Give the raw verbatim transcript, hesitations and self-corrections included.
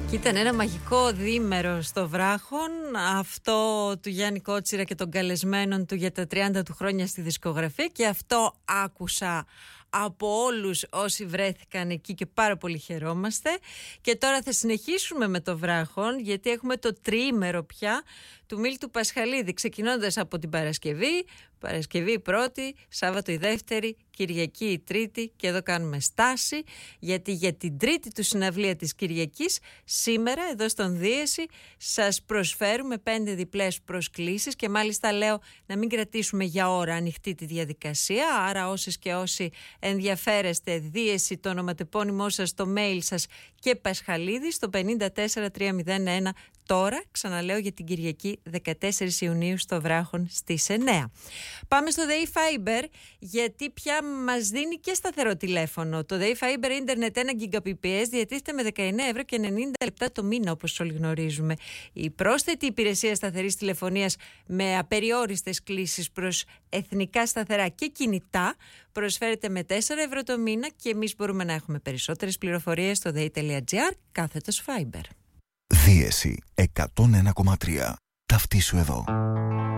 Και ήταν ένα μαγικό διήμερο στο Βράχον, αυτό του Γιάννη Κότσιρα και των καλεσμένων του για τα τριάντα του χρόνια στη δισκογραφία, και αυτό άκουσα από όλους όσοι βρέθηκαν εκεί και πάρα πολύ χαιρόμαστε. Και τώρα θα συνεχίσουμε με το Βράχον, γιατί έχουμε το τριήμερο πια του Μίλτου Πασχαλίδη, ξεκινώντας από την Παρασκευή, Παρασκευή η πρώτη, Σάββατο η δεύτερη, Κυριακή η τρίτη, και εδώ κάνουμε στάση, γιατί για την τρίτη του συναυλία της Κυριακής σήμερα εδώ στον Δίεση σας προσφέρουμε πέντε διπλές προσκλήσεις, και μάλιστα λέω να μην κρατήσουμε για ώρα ανοιχτή τη διαδικασία, άρα όσες και όσοι ενδιαφέρεστε, Δίεση το ονοματεπώνυμό σας, το mail σας και Πασχαλίδη στο πέντε τέσσερα τρία μηδέν ένα. Τώρα, ξαναλέω, για την Κυριακή δεκατέσσερις Ιουνίου στο Βράχον στις εννιά. Πάμε στο Day Fiber, γιατί πια μας δίνει και σταθερό τηλέφωνο. Το Day Fiber Internet ένα Gbps διατίθεται με δεκαεννέα ευρώ και ενενήντα λεπτά το μήνα, όπως όλοι γνωρίζουμε. Η πρόσθετη υπηρεσία σταθερής τηλεφωνίας με απεριόριστες κλήσεις προς εθνικά σταθερά και κινητά προσφέρεται με τέσσερα ευρώ το μήνα, και εμείς μπορούμε να έχουμε περισσότερες πληροφορίες στο day.gr κάθετος Fiber. Δίεση εκατόν ένα κόμμα τρία. Ταυτίσου εδώ.